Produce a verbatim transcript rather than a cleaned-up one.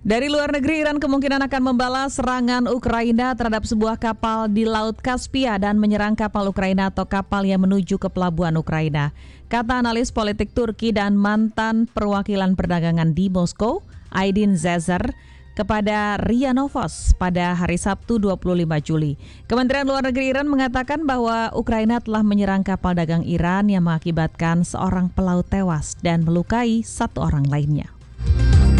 Dari luar negeri, Iran kemungkinan akan membalas serangan Ukraina terhadap sebuah kapal di Laut Kaspia dan menyerang kapal Ukraina atau kapal yang menuju ke pelabuhan Ukraina. Kata analis politik Turki dan mantan perwakilan perdagangan di Moskow, Aydin Zezer, kepada RIA Novosti pada hari Sabtu dua puluh lima Juli. Kementerian Luar Negeri Iran mengatakan bahwa Ukraina telah menyerang kapal dagang Iran yang mengakibatkan seorang pelaut tewas dan melukai satu orang lainnya.